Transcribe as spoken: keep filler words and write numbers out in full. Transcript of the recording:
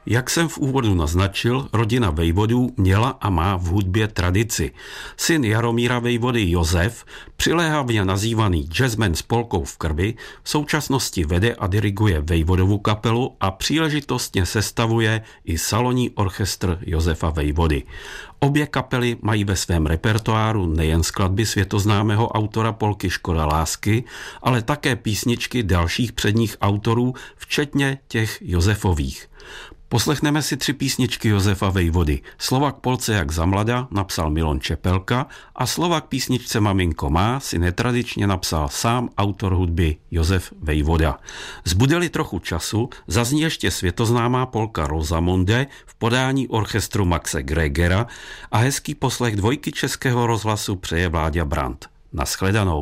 Jak jsem v úvodu naznačil, rodina Vejvodů měla a má v hudbě tradici. Syn Jaromíra Vejvody Josef, přiléhavě nazývaný jazzman s polkou v krvi, v současnosti vede a diriguje Vejvodovu kapelu a příležitostně sestavuje i salonní orchestr Josefa Vejvody. Obě kapely mají ve svém repertoáru nejen skladby světoznámého autora polky Škoda lásky, ale také písničky dalších předních autorů, včetně těch Josefových. Poslechneme si tři písničky Josefa Vejvody. Slova k polce jak za mlada napsal Milon Čepelka a slova k písničce Maminko má si netradičně napsal sám autor hudby Josef Vejvoda. Zbude-li trochu času, zazní ještě světoznámá polka Rosamunde v podání orchestru Maxe Gregera a hezký poslech dvojky Českého rozhlasu přeje Vláďa Brandt. Naschledanou.